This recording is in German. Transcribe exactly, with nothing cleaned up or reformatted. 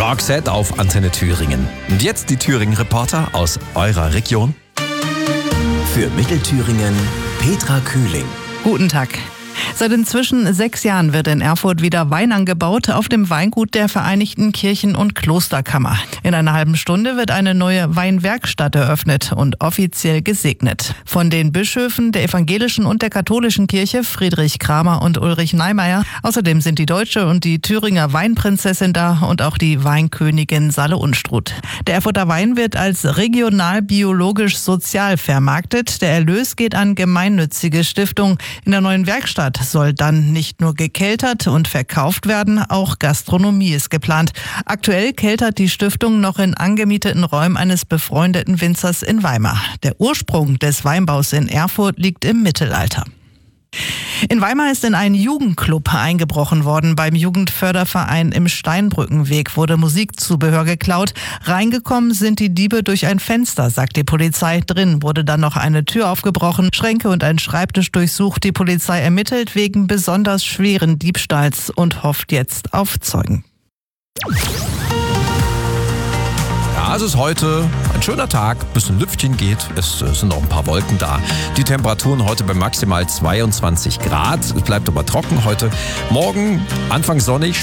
Roxette auf Antenne Thüringen. Und jetzt die Thüringen-Reporter aus eurer Region. Für Mittelthüringen Petra Kühling. Guten Tag. Seit inzwischen sechs Jahren wird in Erfurt wieder Wein angebaut auf dem Weingut der Vereinigten Kirchen- und Klosterkammer. In einer halben Stunde wird eine neue Weinwerkstatt eröffnet und offiziell gesegnet. Von den Bischöfen der evangelischen und der katholischen Kirche Friedrich Kramer und Ulrich Neimeyer. Außerdem sind die deutsche und die Thüringer Weinprinzessin da und auch die Weinkönigin Salle Unstrut. Der Erfurter Wein wird als regional biologisch sozial vermarktet. Der Erlös geht an gemeinnützige Stiftungen. In der neuen Werkstatt soll dann nicht nur gekeltert und verkauft werden, auch Gastronomie ist geplant. Aktuell keltert die Stiftung noch in angemieteten Räumen eines befreundeten Winzers in Weimar. Der Ursprung des Weinbaus in Erfurt liegt im Mittelalter. In Weimar ist in einen Jugendclub eingebrochen worden. Beim Jugendförderverein im Steinbrückenweg wurde Musikzubehör geklaut. Reingekommen sind die Diebe durch ein Fenster, sagt die Polizei. Drin wurde dann noch eine Tür aufgebrochen, Schränke und ein Schreibtisch durchsucht. Die Polizei ermittelt wegen besonders schweren Diebstahls und hofft jetzt auf Zeugen. Ja, es ist heute ein schöner Tag, bis ein Lüftchen geht. Es äh, sind noch ein paar Wolken da. Die Temperaturen heute bei maximal zweiundzwanzig Grad. Es bleibt aber trocken heute. Morgen Anfang sonnig.